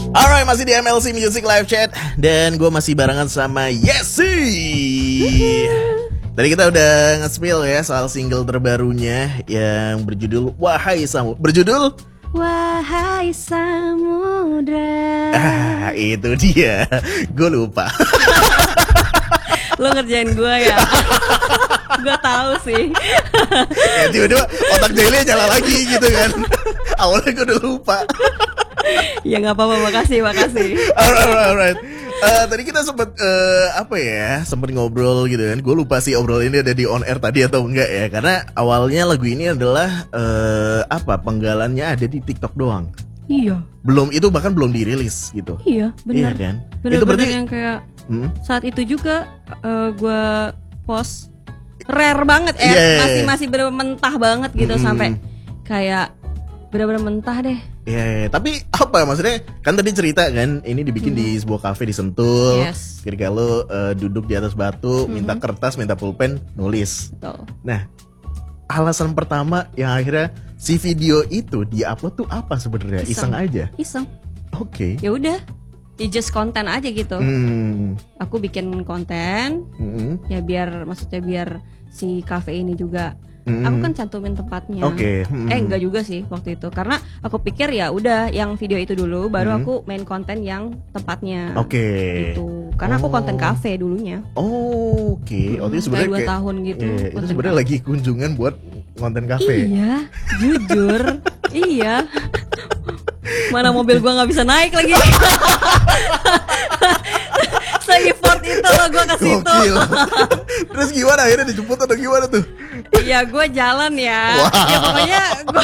Alright, masih di MLC Music Live Chat. Dan gue masih barengan sama Yesi. Tadi kita udah nge-spill ya soal single terbarunya yang berjudul Wahai Samudra. Berjudul Wahai Samudra. Itu dia. Gue lupa. Lo ngerjain gue ya. Gue tahu sih. Ya tiba-tiba otak Jelly nyala lagi gitu kan. Awalnya gue udah lupa. Ya nggak apa-apa, makasih. Alright. Tadi kita sempat sempat ngobrol gitu kan. Gue lupa sih obrol ini ada di on air tadi atau enggak ya. Karena awalnya lagu ini adalah penggalannya ada di TikTok doang. Iya. Bahkan belum dirilis gitu. Iya, benar. Iya kan? Benar, itu berarti yang kayak saat itu juga gue post rare banget ya. Yeah. Masih bener mentah banget gitu sampai kayak bener-bener mentah deh. Iya, tapi apa maksudnya? Kan tadi cerita kan, ini dibikin di sebuah kafe di Sentul. Yes. Ketika lo duduk di atas batu, minta kertas, minta pulpen, nulis. Betul. Nah, alasan pertama yang akhirnya si video itu di-upload tuh apa sebenarnya? Iseng aja. Iseng. Oke. Ya udah, just konten aja gitu. Aku bikin konten, ya biar si kafe ini juga. Aku kan cantumin tempatnya. Oke. Enggak juga sih waktu itu, karena aku pikir ya udah yang video itu dulu, baru aku main konten yang tempatnya. Oke. Gitu. Karena aku konten kafe dulunya. Oke. Itu sebenarnya 2 tahun gitu. Itu sebenarnya lagi kunjungan buat konten kafe. Iya, jujur. Iya. Mana mobil gua nggak bisa naik lagi. Se-effort itu loh gua ke situ. Terus gimana akhirnya dijemput atau gimana tuh? Iya, gua jalan ya. Wow. Ya pokoknya gua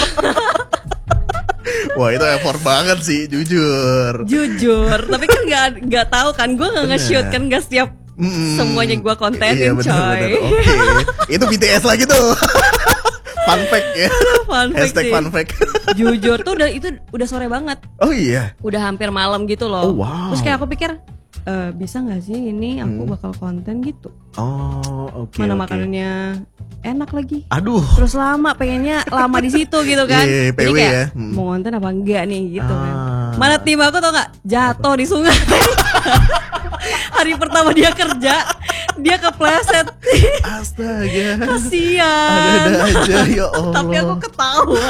Wah, itu effort banget sih, jujur. Tapi kan nggak tahu kan, gua nggak nge-shoot kan, nggak setiap semuanya gua kontenin, iya, bener. Oke. Itu BTS lagi tuh. Fun fact ya. Hashtag fun fact. Jujur tuh udah sore banget. Oh iya. Udah hampir malam gitu loh. Oh, wow. Terus kayak aku pikir bisa nggak sih ini aku bakal konten gitu. Oh, oke. Mana makanannya enak lagi. Aduh. Terus pengennya lama di situ gitu kan. Iya, Jadi PW kayak ya. mau konten apa enggak nih gitu kan. Mana tim aku tau nggak, jatuh di sungai. Hari pertama dia kerja, dia kepleset. Astaga. Kasian. Ada aja ya Allah. Tapi aku ketawa.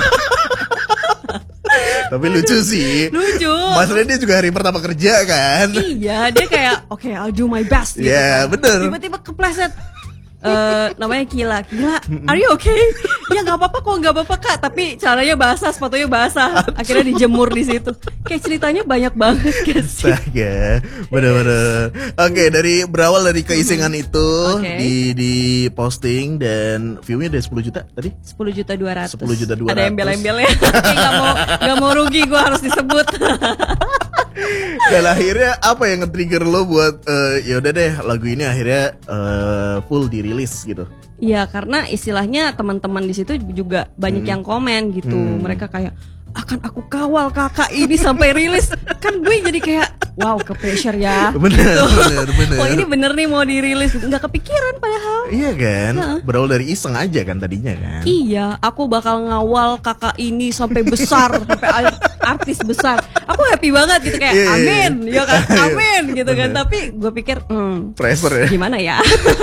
Tapi lucu sih. Lucu. Maksudnya dia juga hari pertama kerja kan. Iya, dia kayak oke, I'll do my best gitu. Iya, bener. Tiba-tiba kepleset. Namanya Kila, are you okay? Ya nggak apa-apa kok, nggak apa-apa Kak. Tapi caranya basah, sepatunya basah. Akhirnya dijemur di situ. Kayak ceritanya banyak banget guys. Astaga, bener-bener. Oke, berawal dari keisengan itu di posting dan view-nya udah 10 juta tadi? 10.200.000. 10.200.000. Ada embel-embelnya. Nggak mau rugi, gue harus disebut. Dan akhirnya apa yang nge-trigger lo buat yaudah deh lagu ini akhirnya full dirilis gitu? Iya, karena istilahnya teman-teman di situ juga banyak yang komen gitu. Mereka kayak akan aku kawal kakak ini sampai rilis. Kan gue jadi kayak wow, ke pressure ya. Bener. Oh ini bener nih mau dirilis. Nggak kepikiran padahal. Iya kan, berawal dari iseng aja kan tadinya kan. Iya, aku bakal ngawal kakak ini sampai besar, sampai artis besar. Aku happy banget gitu kayak amin, ya kan, amin gitu kan. Tapi gue pikir pressure ya. Gimana ya?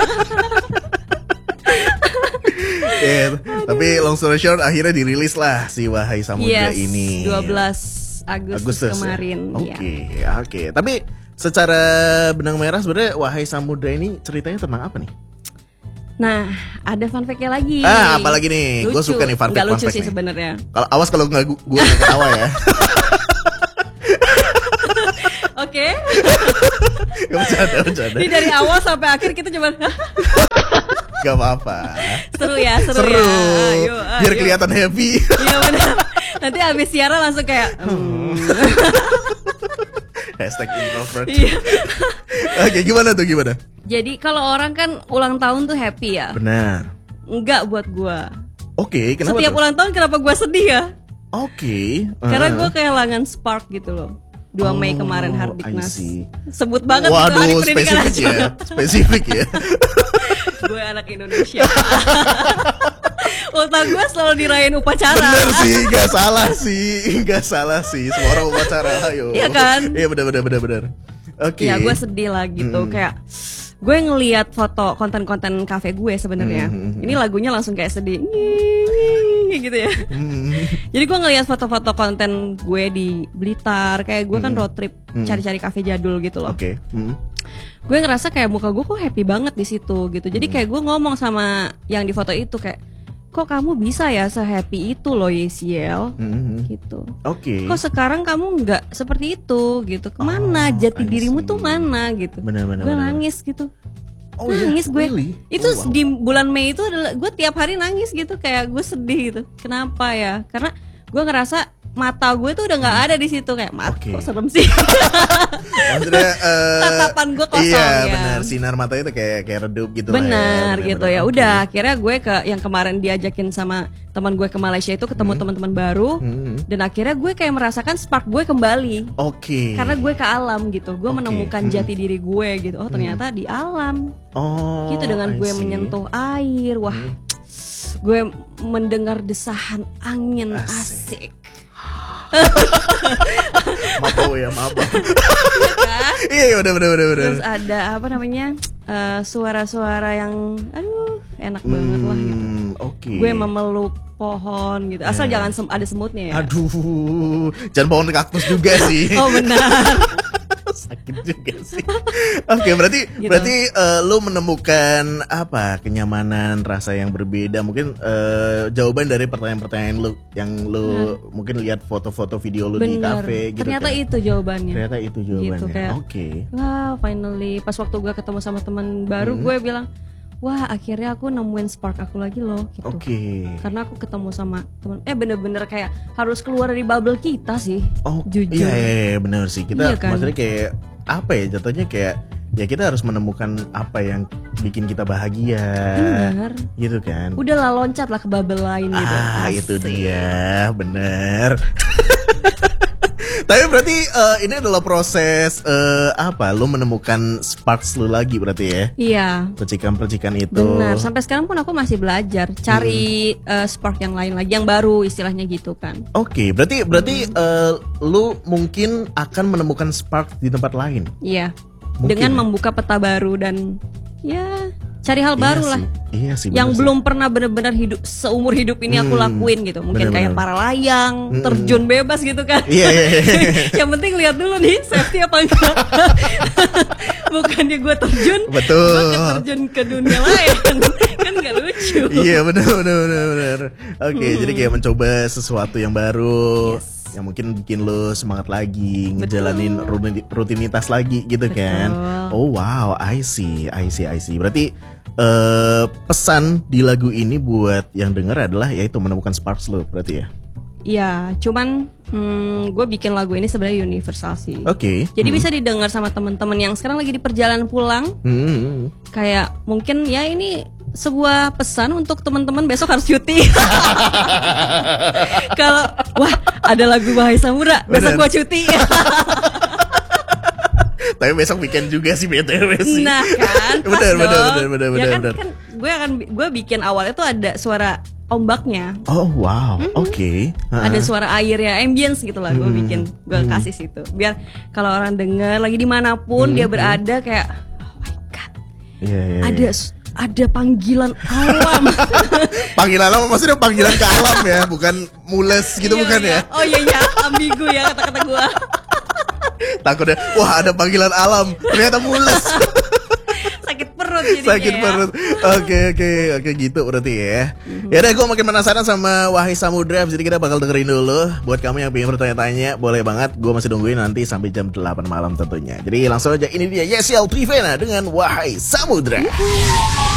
Tapi long story short akhirnya dirilis lah si Wahai Samudra ini 12 Agustus kemarin. Oke. Tapi secara benang merah sebenarnya Wahai Samudra ini ceritanya tentang apa nih? Nah, ada fun fact-nya lagi. Apalagi nih? Gue suka nih fun fact. Gak lucu sih sebenarnya. Kalau awas kalau nggak gue nggak ketawa ya. Oke. Bercanda. Ini dari awal sampai akhir kita cuma Gak apa-apa. Seru ya. Ayo. Biar kelihatan happy. Iya benar. Nanti abis siaran langsung kayak Hashtag introvert. Iya. Oke, gimana? Jadi kalau orang kan ulang tahun tuh happy ya. Benar. Enggak buat gua. Oke, kenapa? Setiap ulang tahun kenapa gua sedih ya? Oke. Karena gua kehilangan spark gitu loh. 2 Mei kemarin Hardiknas. Sebut banget itu hari pendidikan spesifik ya. Gue anak Indonesia. Otak gue selalu dirayain upacara. Bener sih, gak salah sih. Semua orang upacara, ayo. Iya kan? Iya bener. Oke. Ya gue sedih lah gitu, kayak gue ngelihat foto konten-konten kafe gue sebenarnya. Ini lagunya langsung kayak sedih. Gitu ya. Jadi gue ngelihat foto-foto konten gue di Blitar, kayak gue kan road trip cari-cari kafe jadul gitu loh. Oke. Gue ngerasa kayak muka gue kok happy banget di situ gitu. Jadi kayak gue ngomong sama yang di foto itu kayak, kok kamu bisa ya se-happy itu loh Yesiel gitu. Oke. Kok sekarang kamu nggak seperti itu gitu. Kemana jati I dirimu see. tuh mana gitu. Bener. Gue nangis gitu. Oh, iya? Nangis gue. Really? Itu Oh, wow. di bulan Mei itu adalah gue tiap hari nangis gitu, kayak gue sedih gitu. Kenapa ya? Karena gue ngerasa mata gue tuh udah nggak ada di situ, kayak mata Oke. kok serem sih. Maksudnya Tatapan gue kosong iya, ya. benar. Sinar mata itu kayak redup gitu lah ya. Benar Benar, gitu benar. ya. Oke. Udah akhirnya gue ke yang kemarin diajakin sama teman gue ke Malaysia itu ketemu teman-teman baru, dan akhirnya gue kayak merasakan spark gue kembali. Oke. Karena gue ke alam gitu, gue Oke. menemukan jati diri gue gitu. Oh ternyata di alam gitu, dengan I gue see. menyentuh air. Wah, gue mendengar desahan angin, asik. Maaf. Kan? Iya, benar. Terus ada apa namanya, suara-suara yang aduh enak banget lah gitu. Oke. Gue memeluk pohon gitu, asal jangan ada semutnya ya. Aduh, jangan pohon kaktus juga sih. Oh benar. Sakit juga sih. Oke, berarti Gitu. lu menemukan apa kenyamanan rasa yang berbeda. Mungkin jawaban dari pertanyaan-pertanyaan lu yang lu mungkin lihat foto-foto video lu di Bener. kafe gitu. Ternyata kan. itu jawabannya. Ternyata itu jawabannya. Gitu, kayak, Oke. Wah, finally pas waktu gue ketemu sama teman baru, gue bilang, wah akhirnya aku nemuin spark aku lagi loh gitu. Oke. Karena aku ketemu sama temen, bener-bener kayak harus keluar dari bubble kita sih. Oh, jujur. iya, benar sih. Kita Iya kan? maksudnya kayak apa ya jatuhnya, kayak ya kita harus menemukan apa yang bikin kita bahagia. Bener. Gitu kan. Udahlah, loncat lah ke bubble lain gitu. Itu Asik. dia, bener. Tapi berarti ini adalah proses apa? Lu menemukan sparks lu lagi berarti ya? Iya. Percikan-percikan itu. Benar. Sampai sekarang pun aku masih belajar cari spark yang lain lagi, yang baru istilahnya gitu kan. Oke, berarti lu mungkin akan menemukan spark di tempat lain. Iya. Mungkin Dengan ya? membuka peta baru dan ya cari hal baru Iya lah. sih. Iya sih. Yang bener belum pernah benar-benar seumur hidup ini aku lakuin gitu. Mungkin Bener-bener. kayak para layang, terjun bebas gitu kan. Iya. Yang penting lihat dulu nih safety apa enggak. Bukannya gue terjun, Betul. gue terjun ke dunia lain. Kan gak lucu. Iya, benar. Oke, jadi kayak mencoba sesuatu yang baru. Yang mungkin bikin lo semangat lagi, ngejalanin rutinitas lagi gitu kan. Oh wow, I see. Berarti pesan di lagu ini buat yang denger adalah yaitu menemukan sparks lo berarti ya. Iya, cuman gue bikin lagu ini sebenarnya universal sih. Oke. Jadi bisa didengar sama teman-teman yang sekarang lagi di perjalanan pulang. Kayak mungkin ya ini sebuah pesan untuk teman-teman besok harus cuti. Kalau wah ada lagu Wahai Samudra, besok Bener. gua cuti. Tapi besok weekend juga sih BTW sih. Nah kan, pas Bener. dong. Ya kan gue bikin awalnya tuh ada suara ombaknya. Oh wow, oke. Ada suara air ya, ambience gitu lah gue bikin, gue kasih situ. Biar kalau orang denger lagi dimanapun dia berada kayak, oh my god, Iya. ada panggilan alam. Panggilan alam maksudnya panggilan ke alam ya, bukan mules gitu Iya, bukan iya. ya? Oh iya, ambigu ya kata-kata gue. Takutnya wah ada panggilan alam, ternyata mules. Sakit perut jadinya. Sakit perut. Oke gitu berarti ya. Ya udah, gue makin penasaran sama Wahai Samudra. Jadi kita bakal dengerin dulu. Buat kamu yang pengen bertanya-tanya, boleh banget. Gue masih nungguin nanti sampai jam 8 malam tentunya. Jadi langsung aja, ini dia Yesiel Trivena dengan Wahai Samudra.